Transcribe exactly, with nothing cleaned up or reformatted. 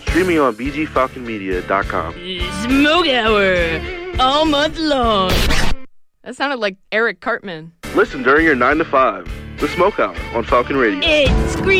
Streaming on b g falcon media dot com. Smoke Hour, all month long. That sounded like Eric Cartman. Listen during your nine to five. The Smoke Hour on Falcon Radio. It's screaming.